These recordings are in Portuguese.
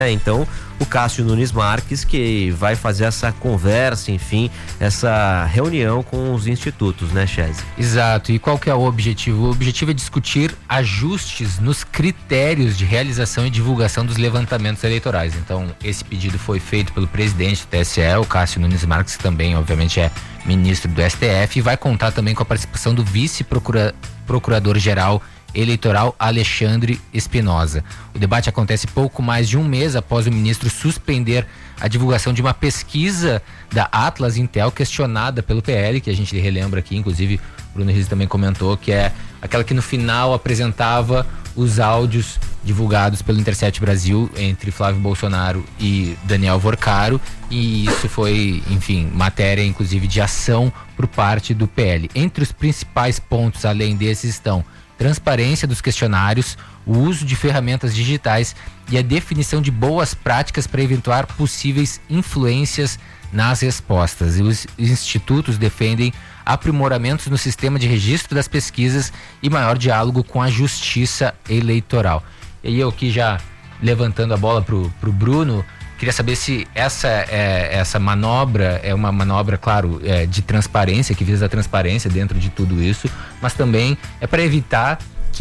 Então, o Cássio Nunes Marques que vai fazer essa conversa, enfim, essa reunião com os institutos, né, Chese? Exato. E qual que é o objetivo? O objetivo é discutir ajustes nos critérios de realização e divulgação dos levantamentos eleitorais. Então, esse pedido foi feito pelo presidente do TSE, o Cássio Nunes Marques, que também, obviamente, é ministro do STF, e vai contar também com a participação do vice-procurador-geral eleitoral Alexandre Espinosa. O debate acontece pouco mais de um mês após o ministro suspender a divulgação de uma pesquisa da Atlas Intel questionada pelo PL, que a gente relembra aqui, inclusive o Bruno Rizzi também comentou, que é aquela que no final apresentava os áudios divulgados pelo Intercept Brasil entre Flávio Bolsonaro e Daniel Vorcaro, e isso foi, enfim, matéria inclusive de ação por parte do PL. Entre os principais pontos, além desses, estão transparência dos questionários, o uso de ferramentas digitais e a definição de boas práticas para evitar possíveis influências nas respostas. E os institutos defendem aprimoramentos no sistema de registro das pesquisas e maior diálogo com a justiça eleitoral. E eu aqui já levantando a bola pro Bruno, queria saber se essa manobra é uma manobra, claro, de transparência, que visa a transparência dentro de tudo isso, mas também é para evitar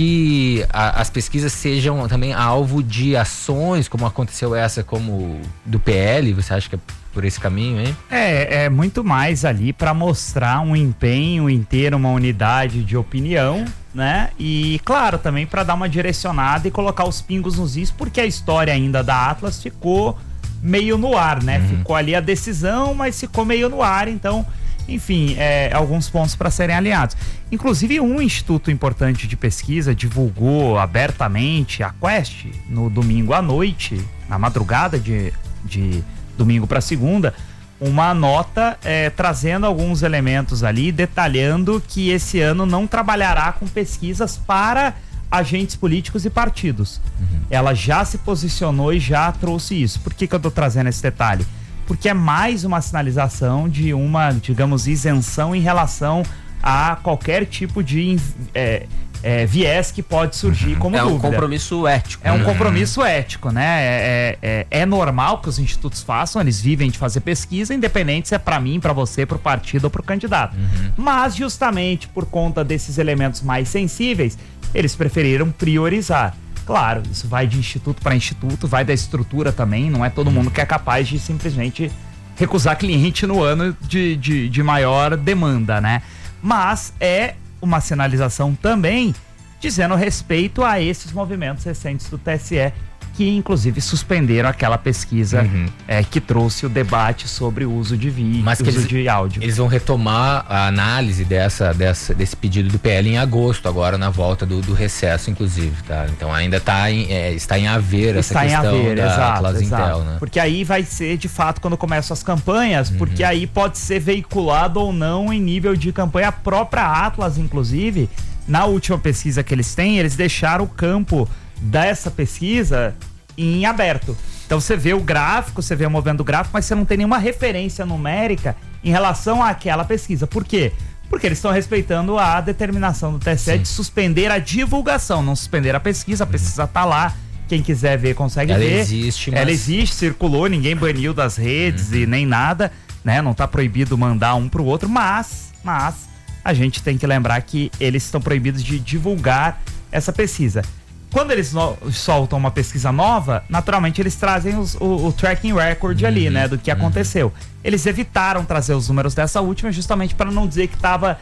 que as pesquisas sejam também alvo de ações, como aconteceu essa como do PL. Você acha que é por esse caminho, hein? É muito mais ali para mostrar um empenho em ter uma unidade de opinião, né? E claro, também para dar uma direcionada e colocar os pingos nos is, porque a história ainda da Atlas ficou meio no ar, né? Ficou ali a decisão, mas ficou meio no ar, então, enfim, alguns pontos para serem alinhados. Inclusive, um instituto importante de pesquisa divulgou abertamente, a Quest, no domingo à noite, na madrugada de domingo para segunda, uma nota trazendo alguns elementos ali, detalhando que esse ano não trabalhará com pesquisas para agentes políticos e partidos. Ela já se posicionou e já trouxe isso. Por que eu tô trazendo esse detalhe? Porque é mais uma sinalização de uma, digamos, isenção em relação a qualquer tipo de viés que pode surgir como dúvida. É um compromisso ético. É um compromisso ético, né? É normal que os institutos façam, eles vivem de fazer pesquisa, independente se é para mim, para você, para o partido ou para o candidato. Mas justamente por conta desses elementos mais sensíveis, eles preferiram priorizar. Claro, isso vai de instituto para instituto, vai da estrutura também, não é todo mundo que é capaz de simplesmente recusar cliente no ano de maior demanda, né? Mas é uma sinalização também dizendo respeito a esses movimentos recentes do TSE, que inclusive suspenderam aquela pesquisa que trouxe o debate sobre o uso de vídeo, de áudio. Eles vão retomar a análise desse pedido do PL em agosto, agora na volta do recesso, inclusive, tá? Então ainda está em haver essa questão da Atlas Intel, né? Porque aí vai ser, de fato, quando começam as campanhas, porque aí pode ser veiculado ou não em nível de campanha. A própria Atlas, inclusive, na última pesquisa que eles têm, eles deixaram o campo dessa pesquisa em aberto. Então você vê o gráfico, você vê o movimento do gráfico, mas você não tem nenhuma referência numérica em relação àquela pesquisa. Por quê? Porque eles estão respeitando a determinação do TSE de suspender a divulgação, não suspender a pesquisa tá lá, quem quiser ver consegue ver. Ela existe, circulou, ninguém baniu das redes e nem nada, né? Não tá proibido mandar um pro outro, mas a gente tem que lembrar que eles estão proibidos de divulgar essa pesquisa. Quando eles soltam uma pesquisa nova, naturalmente eles trazem o tracking record ali, né, do que aconteceu. Eles evitaram trazer os números dessa última justamente para não dizer que estava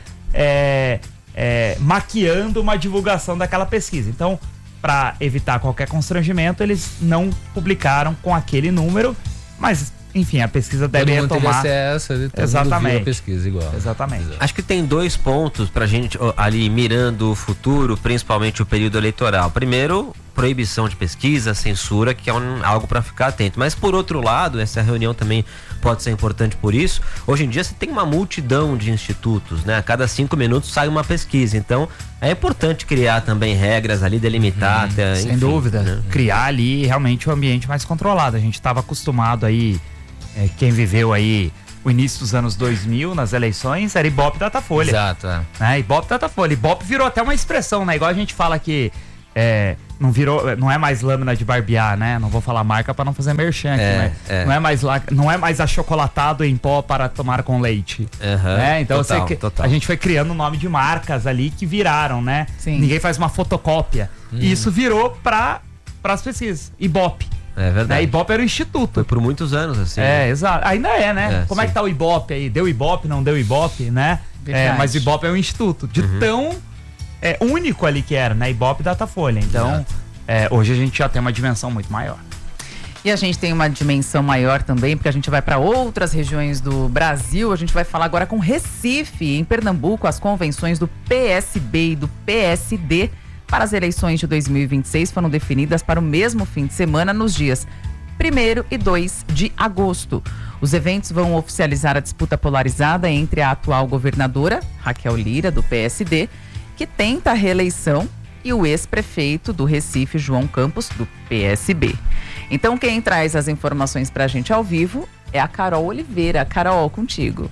maquiando uma divulgação daquela pesquisa. Então, para evitar qualquer constrangimento, eles não publicaram com aquele número, mas enfim, a pesquisa deve retomar. Exatamente. A pesquisa igual. Exatamente. Acho que tem dois pontos pra gente ali mirando o futuro, principalmente o período eleitoral. Primeiro, proibição de pesquisa, censura, que é algo para ficar atento. Mas por outro lado, essa reunião também pode ser importante por isso. Hoje em dia você tem uma multidão de institutos, né? A cada 5 minutos sai uma pesquisa. Então é importante criar também regras ali, delimitar até, sem enfim, dúvida, né? Criar ali realmente um ambiente mais controlado. A gente estava acostumado aí, quem viveu aí o início dos anos 2000 nas eleições, era Ibope Datafolha. Exato, Ibope Datafolha. Ibope virou até uma expressão, né? Igual a gente fala que não é mais lâmina de barbear, né? Não vou falar marca para não fazer merchan aqui, mas não é mais achocolatado em pó para tomar com leite. Né? Então a gente foi criando um nome de marcas ali que viraram, né? Sim. Ninguém faz uma fotocópia. E isso virou para as pesquisas. Ibope. É verdade. Ibope era o instituto. Foi por muitos anos, assim. Exato. Ainda né? Como é que tá o Ibope aí? Deu Ibope, não deu Ibope, né? Mas o Ibope é um instituto. De tão único ali que era, né? Ibope e Datafolha. Então, hoje a gente já tem uma dimensão muito maior. E a gente tem uma dimensão maior também, porque a gente vai para outras regiões do Brasil. A gente vai falar agora com Recife, em Pernambuco, as convenções do PSB e do PSD para as eleições de 2026 foram definidas para o mesmo fim de semana nos dias 1º e 2 de agosto. Os eventos vão oficializar a disputa polarizada entre a atual governadora, Raquel Lira, do PSD, que tenta a reeleição, e o ex-prefeito do Recife, João Campos, do PSB. Então, quem traz as informações para a gente ao vivo é a Carol Oliveira. Carol, contigo.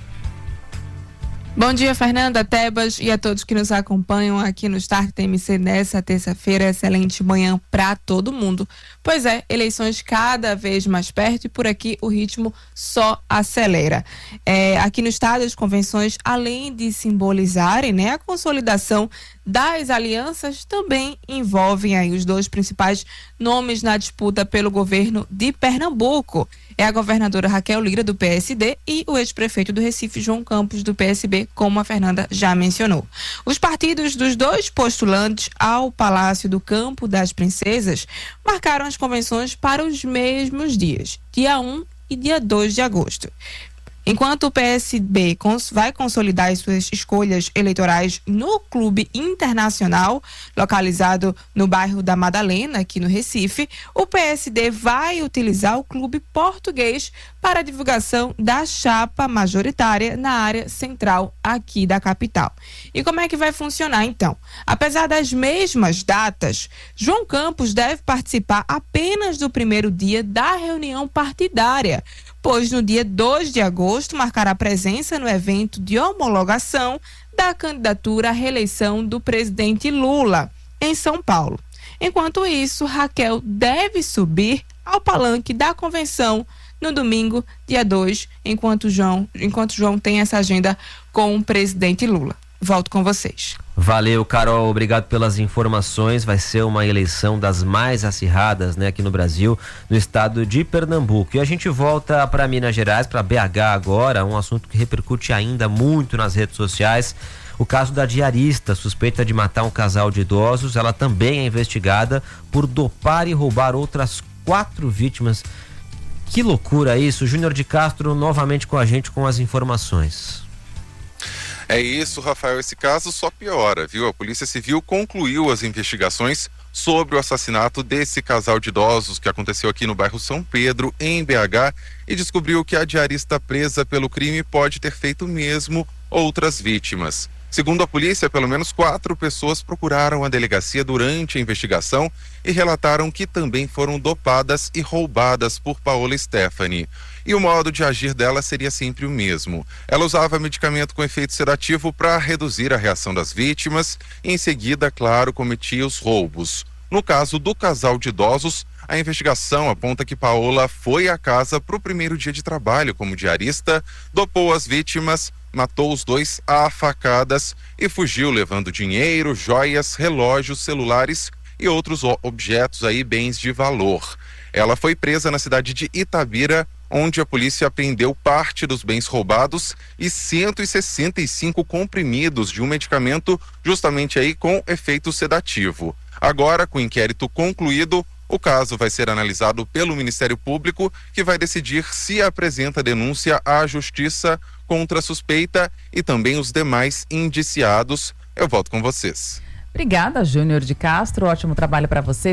Bom dia, Fernanda, Tebas e a todos que nos acompanham aqui no Start TMC nessa terça-feira. Excelente manhã para todo mundo. Pois é, eleições cada vez mais perto e por aqui o ritmo só acelera. Aqui no estado, as convenções, além de simbolizarem, né, a consolidação das alianças, também envolvem aí os dois principais nomes na disputa pelo governo de Pernambuco. É a governadora Raquel Lira, do PSD, e o ex-prefeito do Recife, João Campos, do PSB, como a Fernanda já mencionou. Os partidos dos dois postulantes ao Palácio do Campo das Princesas marcaram as convenções para os mesmos dias, dia 1 e dia 2 de agosto. Enquanto o PSB vai consolidar as suas escolhas eleitorais no Clube Internacional, localizado no bairro da Madalena, aqui no Recife, o PSD vai utilizar o Clube Português para a divulgação da chapa majoritária na área central aqui da capital. E como é que vai funcionar, então? Apesar das mesmas datas, João Campos deve participar apenas do primeiro dia da reunião partidária, pois no dia 2 de agosto marcará presença no evento de homologação da candidatura à reeleição do presidente Lula, em São Paulo. Enquanto isso, Raquel deve subir ao palanque da convenção no domingo, dia 2, enquanto João tem essa agenda com o presidente Lula. Volto com vocês. Valeu, Carol, obrigado pelas informações. Vai ser uma eleição das mais acirradas, né, aqui no Brasil, no estado de Pernambuco. E a gente volta para Minas Gerais, para BH agora, um assunto que repercute ainda muito nas redes sociais. O caso da diarista, suspeita de matar um casal de idosos. Ela também é investigada por dopar e roubar outras 4 vítimas. Que loucura isso. Júnior de Castro novamente com a gente com as informações. É isso, Rafael, esse caso só piora, viu? A Polícia Civil concluiu as investigações sobre o assassinato desse casal de idosos que aconteceu aqui no bairro São Pedro, em BH, e descobriu que a diarista presa pelo crime pode ter feito mesmo outras vítimas. Segundo a polícia, pelo menos 4 pessoas procuraram a delegacia durante a investigação e relataram que também foram dopadas e roubadas por Paola Stephanie. E o modo de agir dela seria sempre o mesmo. Ela usava medicamento com efeito sedativo para reduzir a reação das vítimas e, em seguida, claro, cometia os roubos. No caso do casal de idosos, a investigação aponta que Paola foi à casa para o primeiro dia de trabalho como diarista, dopou as vítimas, matou os 2 a facadas e fugiu levando dinheiro, joias, relógios, celulares e outros objetos aí, bens de valor. Ela foi presa na cidade de Itabira, onde a polícia apreendeu parte dos bens roubados e 165 comprimidos de um medicamento justamente aí com efeito sedativo. Agora, com o inquérito concluído, o caso vai ser analisado pelo Ministério Público, que vai decidir se apresenta denúncia à Justiça contra a suspeita e também os demais indiciados. Eu volto com vocês. Obrigada, Júnior de Castro. Ótimo trabalho para você.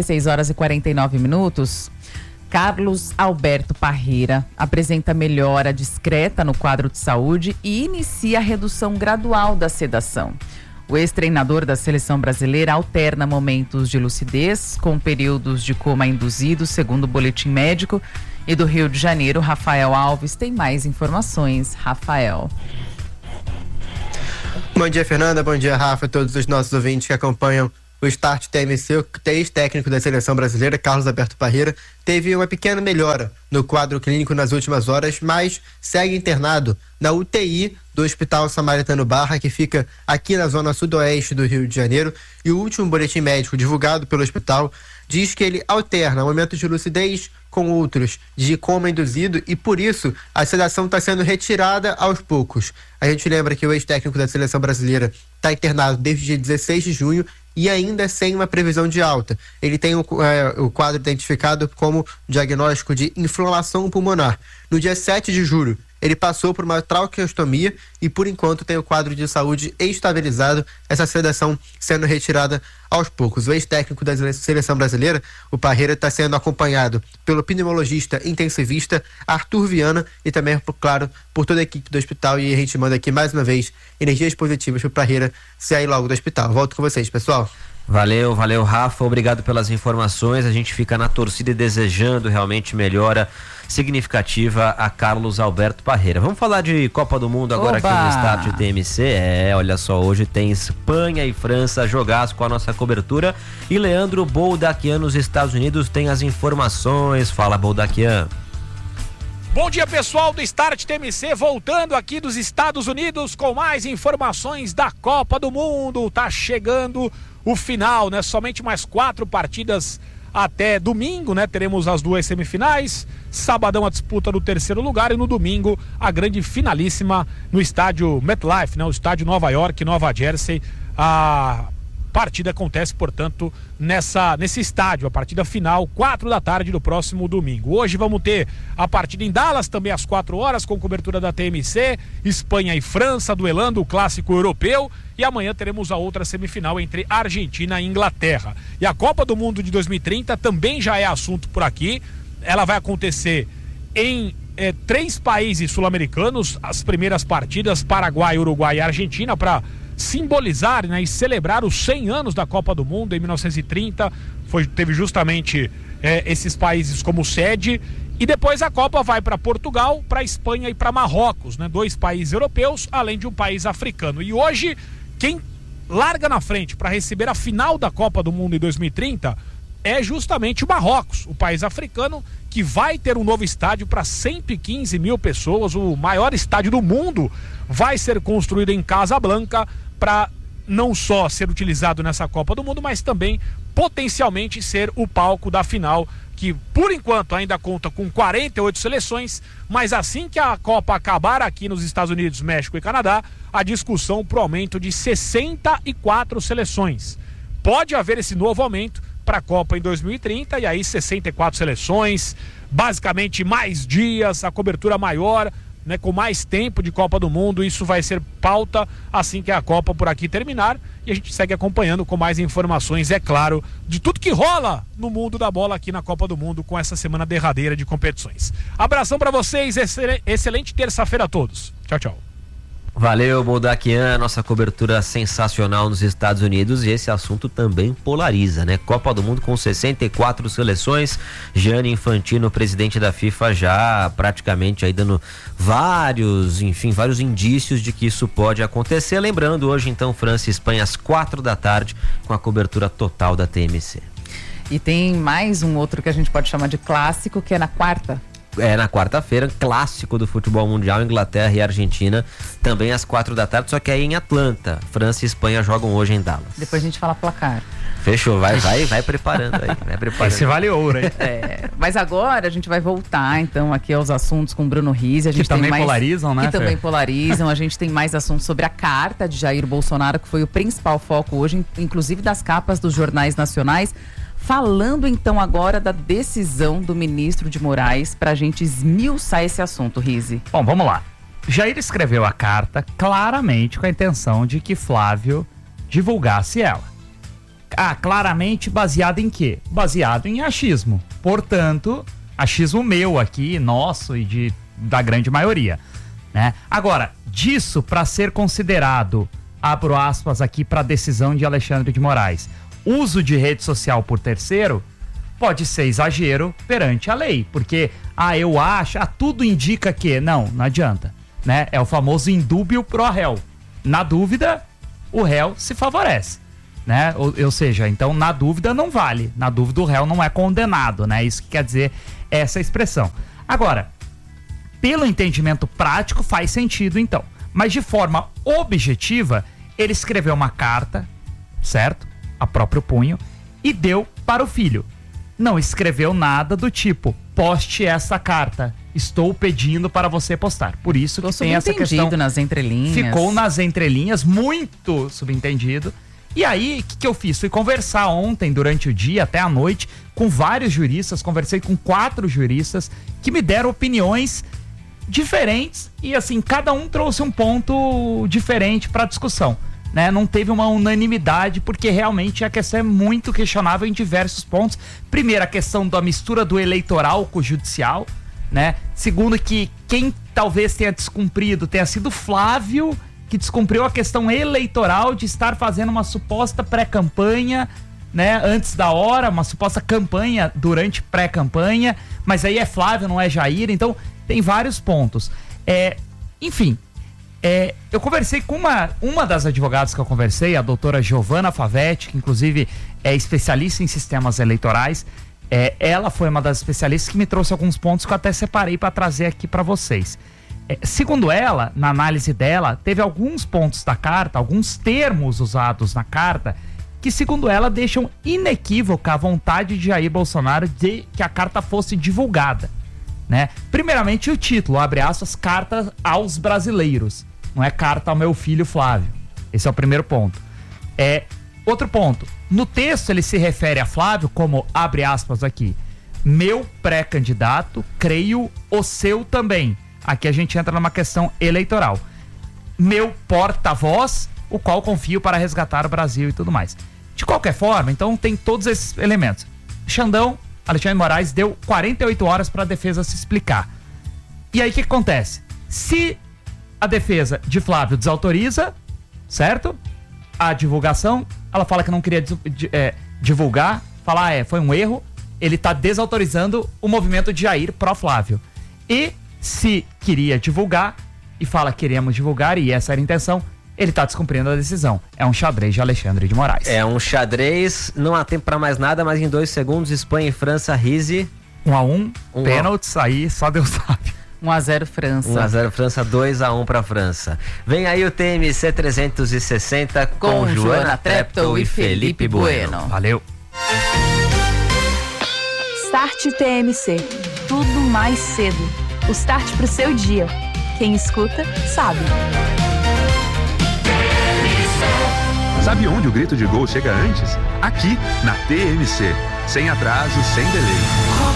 6h49. Carlos Alberto Parreira apresenta melhora discreta no quadro de saúde e inicia a redução gradual da sedação. O ex-treinador da seleção brasileira alterna momentos de lucidez com períodos de coma induzido, segundo o boletim médico. E do Rio de Janeiro, Rafael Alves tem mais informações. Rafael. Bom dia, Fernanda. Bom dia, Rafa. Todos os nossos ouvintes que acompanham o Start TMC, o ex-técnico da seleção brasileira, Carlos Alberto Parreira, teve uma pequena melhora no quadro clínico nas últimas horas, mas segue internado na UTI do Hospital Samaritano Barra, que fica aqui na zona sudoeste do Rio de Janeiro, e o último boletim médico divulgado pelo hospital diz que ele alterna momentos de lucidez com outros de coma induzido e por isso a sedação está sendo retirada aos poucos. A gente lembra que o ex-técnico da seleção brasileira está internado desde o dia 16 de junho e ainda sem uma previsão de alta. Ele tem o quadro identificado como diagnóstico de inflamação pulmonar. No dia 7 de julho, ele passou por uma traqueostomia e, por enquanto, tem o quadro de saúde estabilizado, essa sedação sendo retirada aos poucos. O ex-técnico da seleção brasileira, o Parreira, está sendo acompanhado pelo pneumologista intensivista Arthur Viana e também, claro, por toda a equipe do hospital. E a gente manda aqui, mais uma vez, energias positivas para o Parreira sair logo do hospital. Volto com vocês, pessoal. Valeu, Rafa, obrigado pelas informações. A gente fica na torcida e desejando realmente melhora significativa a Carlos Alberto Parreira. Vamos falar de Copa do Mundo agora. Oba! Aqui no Start TMC. Olha só, hoje tem Espanha e França, jogaço com a nossa cobertura. E Leandro Boldaquian nos Estados Unidos tem as informações. Fala, Boldaquian. Bom dia, pessoal do Start TMC, voltando aqui dos Estados Unidos com mais informações da Copa do Mundo. Tá chegando o final, né? Somente mais 4 partidas até domingo, né? Teremos as 2 semifinais, sabadão a disputa do 3º lugar e no domingo a grande finalíssima no estádio MetLife, né? O estádio Nova York, Nova Jersey. A partida acontece, portanto, nesse estádio, a partida final, 4 da tarde do próximo domingo. Hoje vamos ter a partida em Dallas, também às 4 horas, com cobertura da TMC, Espanha e França, duelando o clássico europeu, e amanhã teremos a outra semifinal entre Argentina e Inglaterra. E a Copa do Mundo de 2030 também já é assunto por aqui, ela vai acontecer em 3 países sul-americanos, as primeiras partidas, Paraguai, Uruguai e Argentina, para simbolizar, né, e celebrar os 100 anos da Copa do Mundo. Em 1930 teve justamente esses países como sede, e depois a Copa vai para Portugal, para Espanha e para Marrocos, né, 2 países europeus, além de um país africano. E hoje quem larga na frente para receber a final da Copa do Mundo em 2030 é justamente o Marrocos, o país africano, que vai ter um novo estádio para 115 mil pessoas, o maior estádio do mundo, vai ser construído em Casablanca para não só ser utilizado nessa Copa do Mundo, mas também potencialmente ser o palco da final, que por enquanto ainda conta com 48 seleções, mas assim que a Copa acabar aqui nos Estados Unidos, México e Canadá, a discussão para o aumento de 64 seleções. Pode haver esse novo aumento para a Copa em 2030, e aí 64 seleções, basicamente mais dias, a cobertura maior, né, com mais tempo de Copa do Mundo. Isso vai ser pauta assim que a Copa por aqui terminar, e a gente segue acompanhando com mais informações, é claro, de tudo que rola no mundo da bola aqui na Copa do Mundo com essa semana derradeira de competições. Abração para vocês, excelente terça-feira a todos. Tchau, tchau. Valeu, Boldaquian, nossa cobertura sensacional nos Estados Unidos, e esse assunto também polariza, né? Copa do Mundo com 64 seleções, Gianni Infantino, presidente da FIFA, já praticamente aí dando vários indícios de que isso pode acontecer. Lembrando, hoje então, França e Espanha às 4 da tarde, com a cobertura total da TMC. E tem mais um outro que a gente pode chamar de clássico, que é na quarta. Na quarta-feira, clássico do futebol mundial, Inglaterra e Argentina, também às 4 da tarde, só que aí em Atlanta. França e Espanha jogam hoje em Dallas. Depois a gente fala placar. Fechou, vai preparando aí. Vai preparando. Esse vale ouro, hein? Mas agora a gente vai voltar, então, aqui aos assuntos com o Bruno Rizzi. A gente que também tem polarizam, né? Que também polarizam. A gente tem mais assuntos sobre a carta de Jair Bolsonaro, que foi o principal foco hoje, inclusive das capas dos jornais nacionais. Falando então agora da decisão do ministro de Moraes, para a gente esmiuçar esse assunto, Rizzi. Bom, vamos lá. Jair escreveu a carta claramente com a intenção de que Flávio divulgasse ela. Claramente baseado em quê? Baseado em achismo. Portanto, achismo meu aqui, nosso e da grande maioria, né? Agora, disso para ser considerado, abro aspas aqui para a decisão de Alexandre de Moraes, uso de rede social por terceiro, pode ser exagero perante a lei, porque, eu acho, tudo indica que, não adianta, né? É o famoso indúbio pro réu. Na dúvida, o réu se favorece. né? Ou seja, então na dúvida não vale, na dúvida o réu não é condenado, né? Isso que quer dizer essa expressão. Agora, pelo entendimento prático faz sentido então, mas de forma objetiva, ele escreveu uma carta, certo? A próprio punho, e deu para o filho. Não escreveu nada do tipo, poste essa carta, estou pedindo para você postar. Por isso que tem essa questão. Nas entrelinhas. Ficou nas entrelinhas, muito subentendido. E aí, o que eu fiz? Fui conversar ontem, durante o dia, até a noite, com vários juristas, conversei com 4 juristas, que me deram opiniões diferentes, e assim, cada um trouxe um ponto diferente para a discussão, né? Não teve uma unanimidade, porque realmente a questão é muito questionável em diversos pontos. Primeiro, a questão da mistura do eleitoral com o judicial, né? Segundo, que quem talvez tenha descumprido tenha sido Flávio, que descumpriu a questão eleitoral de estar fazendo uma suposta pré-campanha, né, antes da hora, uma suposta campanha durante pré-campanha, mas aí é Flávio, não é Jair, então tem vários pontos. Enfim, eu conversei com uma das advogadas que eu conversei, a doutora Giovana Favetti, que inclusive é especialista em sistemas eleitorais. Ela foi uma das especialistas que me trouxe alguns pontos que eu até separei para trazer aqui para vocês. Segundo ela, na análise dela, teve alguns pontos da carta, alguns termos usados na carta, que segundo ela deixam inequívoca a vontade de Jair Bolsonaro de que a carta fosse divulgada, né? Primeiramente o título, abre aspas, carta aos brasileiros, não é carta ao meu filho Flávio. Esse é o primeiro ponto. Outro ponto, no texto ele se refere a Flávio como, abre aspas aqui, meu pré-candidato, creio o seu também. Aqui a gente entra numa questão eleitoral. Meu porta-voz, o qual confio para resgatar o Brasil e tudo mais. De qualquer forma, então tem todos esses elementos. Xandão, Alexandre Moraes, deu 48 horas para a defesa se explicar. E aí o que acontece? Se a defesa de Flávio desautoriza, certo? A divulgação, ela fala que não queria divulgar, fala, foi um erro, ele está desautorizando o movimento de Jair pró-Flávio. E se queria divulgar e fala queremos divulgar e essa era a intenção, ele tá descumprindo a decisão. É um xadrez de Alexandre de Moraes. É um xadrez, não há tempo para mais nada, mas em 2 segundos, Espanha e França, Rise. 1-1, pênaltis, aí só Deus sabe. 1-0 França. 1-0 França, 2-1 para França. Vem aí o TMC 360 com Joana Treptow e Felipe Bueno. Valeu. Start TMC. Tudo mais cedo. O start pro seu dia. Quem escuta, sabe. Sabe onde o grito de gol chega antes? Aqui, na TMC. Sem atraso, sem delay.